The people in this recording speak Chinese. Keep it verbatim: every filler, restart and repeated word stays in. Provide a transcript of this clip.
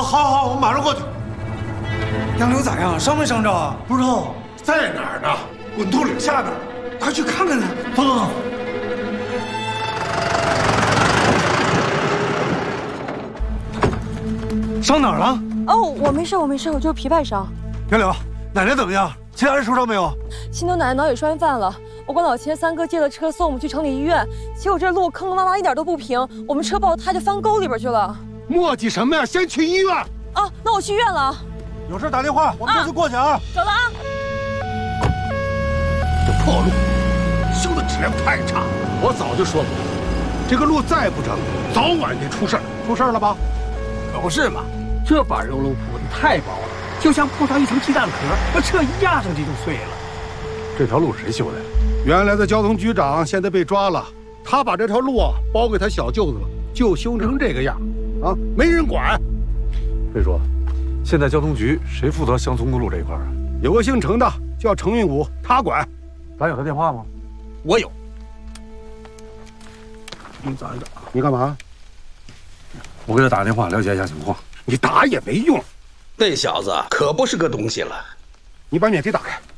好好，我马上过去。 杨柳咋样？伤没伤着啊？ 不知道在哪儿呢？滚土岭下边，快去看看他。走走走。伤哪儿了？ 哦，我没事，我没事，我就是皮外伤。 杨柳，奶奶怎么样？其他人受伤没有？ 青牛奶奶脑血栓犯了，我管老钱三哥借了车送我们去城里医院，结果这路坑坑洼洼，一点都不平，我们车爆胎就翻沟里边去了。 磨叽什么呀？先去医院。 啊，那我去医院了。 有事打电话，我们这就过去啊。 走了啊。 这破路修的质量太差，我早就说过，这个路再不整，早晚得出事儿。出事儿了吧？ 可不是嘛，这把肉路铺的太薄了，就像铺上一层鸡蛋壳，那车一压上去就碎了。 这条路谁修的？原来的交通局长现在被抓了，他把这条路啊包给他小舅子了，就修成这个样，啊，没人管。 魏叔，现在交通局谁负责乡村公路这一块啊？ 有个姓程的叫程运武，他管。 咱有他电话吗？ 我有。 你找一找。你干嘛？ 我给他打个电话了解一下情况。 你打也没用， 那小子可不是个东西了。 你把免提打开。